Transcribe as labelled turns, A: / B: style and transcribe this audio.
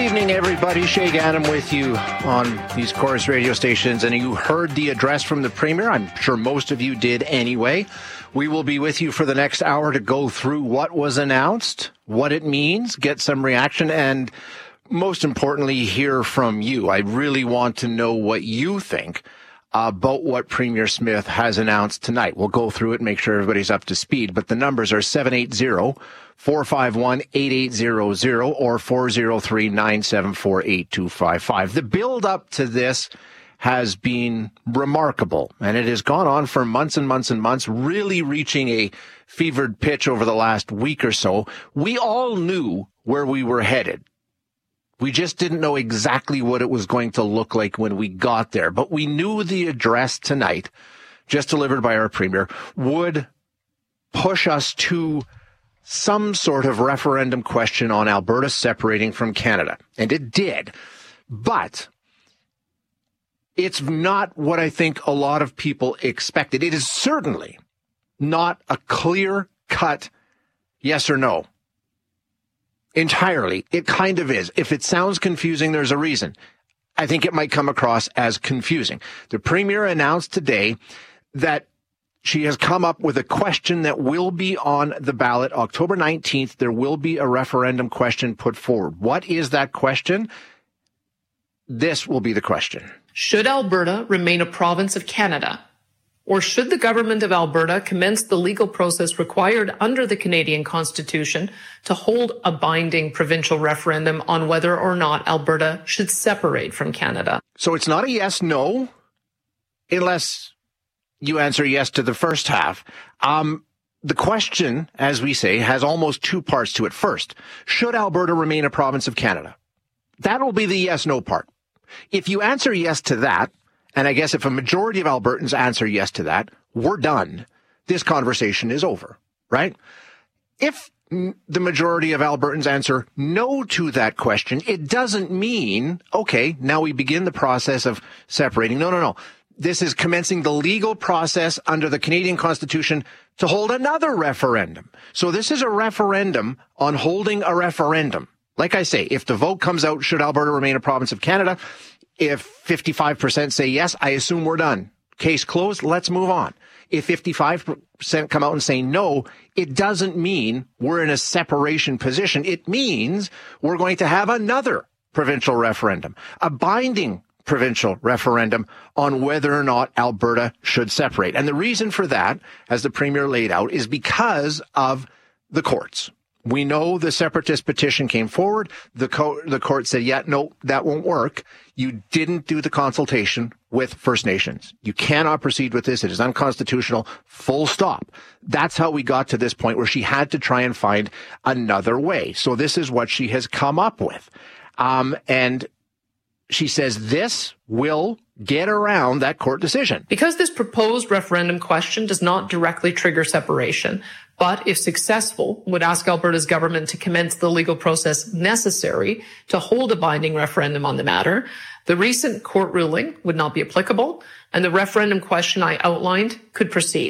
A: evening, everybody. Shay Gannon with you on these Chorus radio stations. And you heard the address from the Premier. I'm sure most of you did anyway. We will be with you for the next hour to go through what was announced, what it means, get some reaction, and most importantly, hear from you. I really want to know what you think about what Premier Smith has announced tonight. We'll go through it, make sure everybody's up to speed. But the numbers are 780-451-8800 or 403-974-8255. The build up to this has been remarkable, and it has gone on for months and months and months, really reaching a fevered pitch over the last week or so. We all knew where we were headed. We just didn't know exactly what it was going to look like when we got there. But we knew the address tonight, just delivered by our Premier, would push us to some sort of referendum question on Alberta separating from Canada. And it did. But it's not what I think a lot of people expected. It is certainly not a clear-cut yes or no. Entirely. It kind of is. If it sounds confusing, there's a reason. I think it might come across as confusing. The Premier announced today that she has come up with a question that will be on the ballot. October 19th, there will be a referendum question put forward. What is that question? This will be the question.
B: Should Alberta remain a province of Canada? Or should the government of Alberta commence the legal process required under the Canadian Constitution to hold a binding provincial referendum on whether or not Alberta should separate from Canada?
A: So it's not a yes-no, unless you answer yes to the first half. The question, as we say, has almost two parts to it. First, should Alberta remain a province of Canada? That will be the yes-no part. If you answer yes to that, and I guess if a majority of Albertans answer yes to that, we're done. This conversation is over, right? If the majority of Albertans answer no to that question, it doesn't mean, okay, now we begin the process of separating. No. This is commencing the legal process under the Canadian Constitution to hold another referendum. So this is a referendum on holding a referendum. Like I say, if the vote comes out, should Alberta remain a province of Canada? If 55% say yes, I assume we're done. Case closed, let's move on. If 55% come out and say no, it doesn't mean we're in a separation position. It means we're going to have another provincial referendum, a binding provincial referendum on whether or not Alberta should separate. And the reason for that, as the Premier laid out, is because of the courts. We know the separatist petition came forward. The court said, yeah, no, that won't work. You didn't do the consultation with First Nations. You cannot proceed with this. It is unconstitutional. Full stop. That's how we got to this point where she had to try and find another way. So this is what she has come up with. And she says this will get around that court decision.
B: Because this proposed referendum question does not directly trigger separation, but if successful, would ask Alberta's government to commence the legal process necessary to hold a binding referendum on the matter, the recent court ruling would not be applicable, and the referendum question I outlined could proceed.